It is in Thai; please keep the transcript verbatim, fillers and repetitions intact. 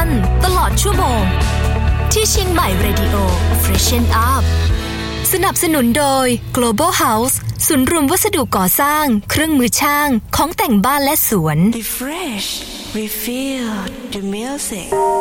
สั้นตลอดชั่วโมงที่เชียงใหม่ Radio Freshen Up สนับสนุนโดย Global House ศูนย์รวมวัสดุก่อสร้างเครื่องมือช่างของแต่งบ้านและสวน Refresh, refill the music